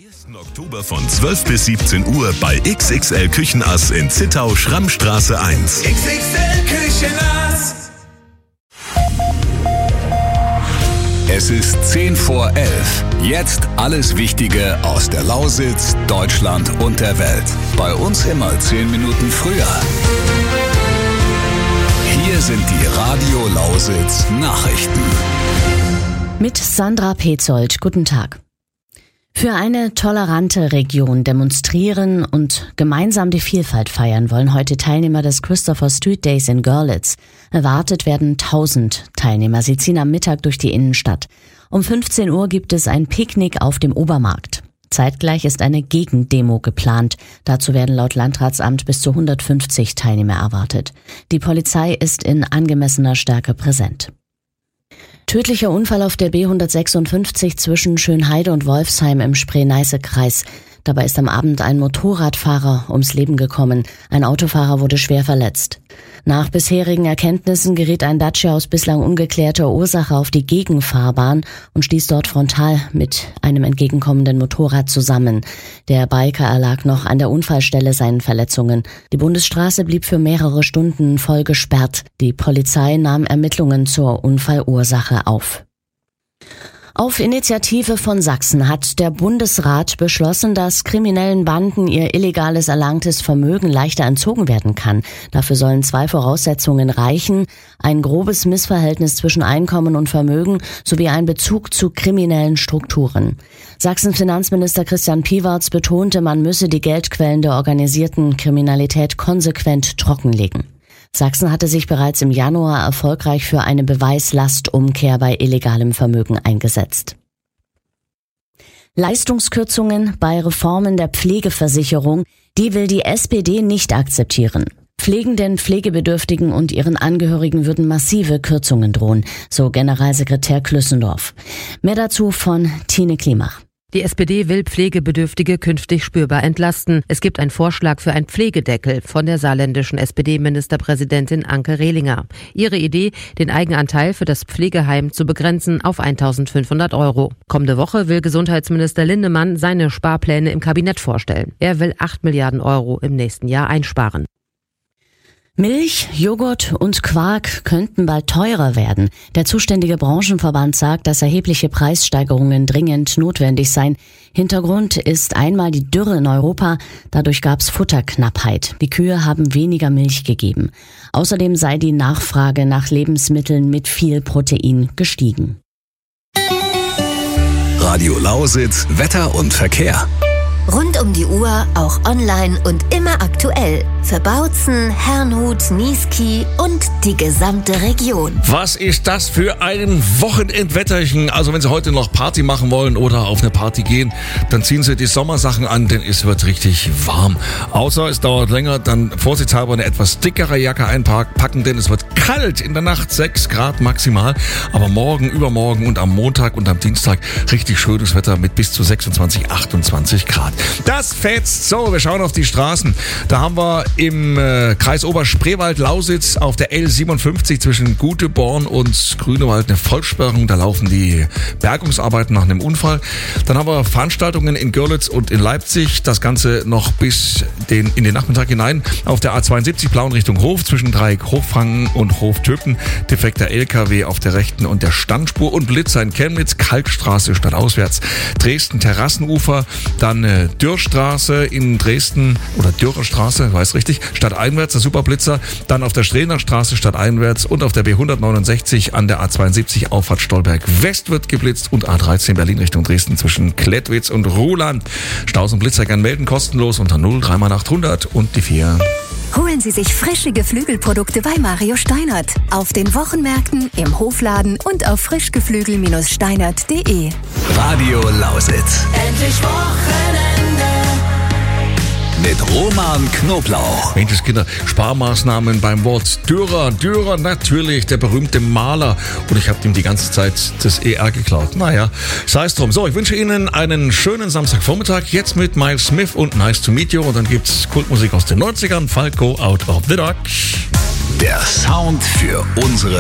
1. Oktober von 12 bis 17 Uhr bei XXL Küchenass in Zittau, Schrammstraße 1. XXL Küchenass. Es ist 10 vor 11. Jetzt alles Wichtige aus der Lausitz, Deutschland und der Welt. Bei uns immer 10 Minuten früher. Hier sind die Radio Lausitz Nachrichten. Mit Sandra Petzold. Guten Tag. Für eine tolerante Region demonstrieren und gemeinsam die Vielfalt feiern wollen heute Teilnehmer des Christopher Street Days in Görlitz. Erwartet werden 1000 Teilnehmer. Sie ziehen am Mittag durch die Innenstadt. Um 15 Uhr gibt es ein Picknick auf dem Obermarkt. Zeitgleich ist eine Gegendemo geplant. Dazu werden laut Landratsamt bis zu 150 Teilnehmer erwartet. Die Polizei ist in angemessener Stärke präsent. Tödlicher Unfall auf der B156 zwischen Schönheide und Wolfsheim im Spree-Neiße-Kreis. Dabei ist am Abend ein Motorradfahrer ums Leben gekommen. Ein Autofahrer wurde schwer verletzt. Nach bisherigen Erkenntnissen geriet ein Dacia aus bislang ungeklärter Ursache auf die Gegenfahrbahn und stieß dort frontal mit einem entgegenkommenden Motorrad zusammen. Der Biker erlag noch an der Unfallstelle seinen Verletzungen. Die Bundesstraße blieb für mehrere Stunden voll gesperrt. Die Polizei nahm Ermittlungen zur Unfallursache auf. Auf Initiative von Sachsen hat der Bundesrat beschlossen, dass kriminellen Banden ihr illegales erlangtes Vermögen leichter entzogen werden kann. Dafür sollen 2 Voraussetzungen reichen: ein grobes Missverhältnis zwischen Einkommen und Vermögen sowie ein Bezug zu kriminellen Strukturen. Sachsens Finanzminister Christian Piwarz betonte, man müsse die Geldquellen der organisierten Kriminalität konsequent trockenlegen. Sachsen hatte sich bereits im Januar erfolgreich für eine Beweislastumkehr bei illegalem Vermögen eingesetzt. Leistungskürzungen bei Reformen der Pflegeversicherung, die will die SPD nicht akzeptieren. Pflegenden, Pflegebedürftigen und ihren Angehörigen würden massive Kürzungen drohen, so Generalsekretär Klüssendorf. Mehr dazu von Tine Klimach. Die SPD will Pflegebedürftige künftig spürbar entlasten. Es gibt einen Vorschlag für einen Pflegedeckel von der saarländischen SPD-Ministerpräsidentin Anke Rehlinger. Ihre Idee, den Eigenanteil für das Pflegeheim zu begrenzen auf 1.500 €. Kommende Woche will Gesundheitsminister Lindemann seine Sparpläne im Kabinett vorstellen. Er will 8 Milliarden € im nächsten Jahr einsparen. Milch, Joghurt und Quark könnten bald teurer werden. Der zuständige Branchenverband sagt, dass erhebliche Preissteigerungen dringend notwendig seien. Hintergrund ist einmal die Dürre in Europa. Dadurch gab es Futterknappheit. Die Kühe haben weniger Milch gegeben. Außerdem sei die Nachfrage nach Lebensmitteln mit viel Protein gestiegen. Radio Lausitz, Wetter und Verkehr. Rund um die Uhr, auch online und immer aktuell. Für Bautzen, Herrnhut, Niesky und die gesamte Region. Was ist das für ein Wochenendwetterchen? Also wenn Sie heute noch Party machen wollen oder auf eine Party gehen, dann ziehen Sie die Sommersachen an, denn es wird richtig warm. Außer es dauert länger, dann vorsichtshalber eine etwas dickere Jacke einpacken, denn es wird kalt in der Nacht, 6 Grad maximal. Aber morgen, übermorgen und am Montag und am Dienstag richtig schönes Wetter mit bis zu 26, 28 Grad. Das fetzt. So, wir schauen auf die Straßen. Da haben wir im Kreis Oberspreewald-Lausitz auf der L57 zwischen Guteborn und Grünewald eine Vollsperrung. Da laufen die Bergungsarbeiten nach einem Unfall. Dann haben wir Veranstaltungen in Görlitz und in Leipzig. Das Ganze noch bis in den Nachmittag hinein. Auf der A72 Plauen Richtung Hof zwischen Dreieck Hochfangen und Hoftöpen. Defekter LKW auf der rechten und der Standspur und Blitzer in Chemnitz. Kalkstraße stadtauswärts. Dresden Terrassenufer. Dann Dürrstraße in Dresden oder Dürrstraße, weiß richtig, stadteinwärts, der Superblitzer, dann auf der Strehnerstraße stadteinwärts und auf der B169 an der A72 Auffahrt Stolberg West wird geblitzt und A13 Berlin Richtung Dresden zwischen Klettwitz und Ruhland. Staus und Blitzer gern melden, kostenlos unter 0 3x800 und die 4. Holen Sie sich frische Geflügelprodukte bei Mario Steinert. Auf den Wochenmärkten, im Hofladen und auf frischgeflügel-steinert.de. Radio Lausitz. Endlich Wochenende. Mit Roman Knoblauch. Mensch, Kinder, Sparmaßnahmen beim Wort Dürer. Dürer, natürlich, der berühmte Maler. Und ich habe ihm die ganze Zeit das ER geklaut. Naja, sei es drum. So, ich wünsche Ihnen einen schönen Samstagvormittag. Jetzt mit Miles Smith und Nice to Meet You. Und dann gibt's Kultmusik aus den 90ern. Falco, Out of the Dark. Der Sound für unsere